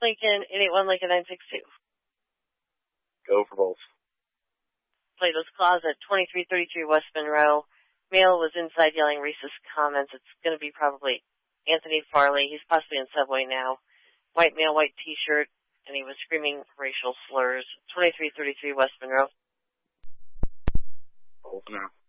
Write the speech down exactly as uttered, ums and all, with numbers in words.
Lincoln, eight eight one Lincoln nine six two. Go for both. Plato's Closet, twenty-three thirty-three West Monroe. Male was inside yelling racist comments. It's going to be probably Anthony Farley. He's possibly in Subway now. White male, white T-shirt, and he was screaming racial slurs. twenty-three thirty-three West Monroe. Both now.